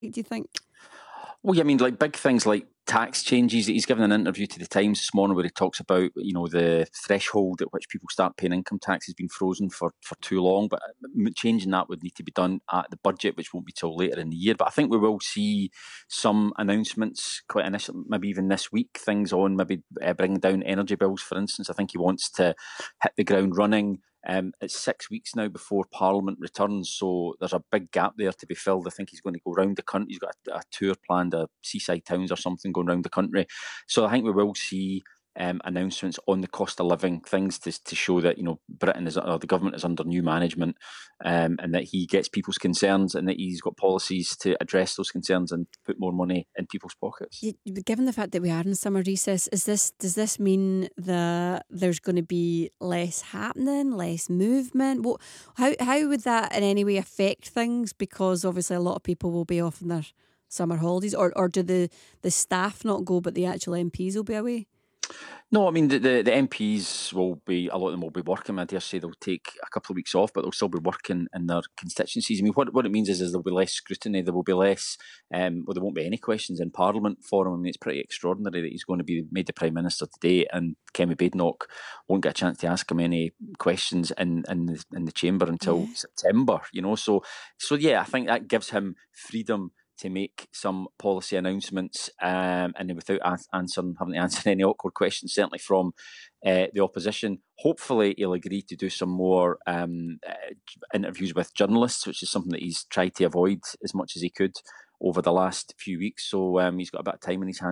do you think? Well, yeah, I mean, like big things like tax changes. He's given an interview to the Times this morning where he talks about, the threshold at which people start paying income tax has been frozen for too long. But changing that would need to be done at the budget, which won't be till later in the year. But I think we will see some announcements quite initially, maybe even this week, things on maybe bringing down energy bills, for instance. I think he wants to hit the ground running. It's 6 weeks now before Parliament returns, so there's a big gap there to be filled. I think he's going to go round the country. He's got a tour planned, seaside towns or something going round the country. So I think we will see announcements on the cost of living, things to show that Britain or the government is under new management, and that he gets people's concerns and that he's got policies to address those concerns and put more money in people's pockets. Given the fact that we are in summer recess, does this mean that there's going to be less happening, less movement? How would that in any way affect things? Because obviously a lot of people will be off on their summer holidays, or do the staff not go, but the actual MPs will be away? No, I mean the MPs will be, a lot of them will be working. I dare say they'll take a couple of weeks off, but they'll still be working in their constituencies. I mean, what it means is there'll be less scrutiny. There will be less. Well, there won't be any questions in Parliament for him. I mean, it's pretty extraordinary that he's going to be made the Prime Minister today, and Kemi Badenoch won't get a chance to ask him any questions in the chamber until Yeah. September. So yeah, I think that gives him freedom to make some policy announcements, and then without having to answer any awkward questions, certainly from the opposition. Hopefully, he'll agree to do some more interviews with journalists, which is something that he's tried to avoid as much as he could over the last few weeks. So he's got a bit of time in his hands